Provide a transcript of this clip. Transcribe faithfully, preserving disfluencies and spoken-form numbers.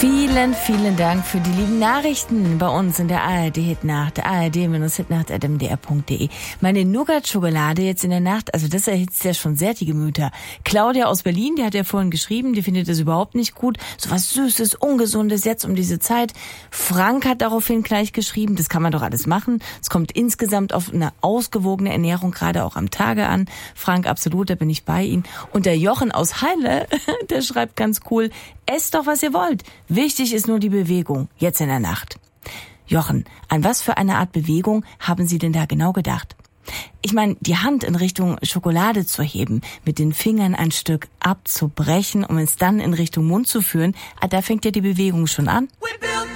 Vielen, vielen Dank für die lieben Nachrichten bei uns in der A R D-Hitnacht, A R D-Hitnacht at m d r punkt d e. Meine Nougat-Schokolade jetzt in der Nacht, also das erhitzt ja schon sehr die Gemüter. Claudia aus Berlin, die hat ja vorhin geschrieben, die findet das überhaupt nicht gut. So was Süßes, Ungesundes jetzt um diese Zeit. Frank hat daraufhin gleich geschrieben, das kann man doch alles machen. Es kommt insgesamt auf eine ausgewogene Ernährung gerade auch am Tage an. Frank, absolut, da bin ich bei Ihnen. Und der Jochen aus Halle, der schreibt ganz cool, esst doch, was ihr wollt. Wichtig ist nur die Bewegung, jetzt in der Nacht. Jochen, an was für eine Art Bewegung haben Sie denn da genau gedacht? Ich meine, die Hand in Richtung Schokolade zu heben, mit den Fingern ein Stück abzubrechen, um es dann in Richtung Mund zu führen, da fängt ja die Bewegung schon an. We built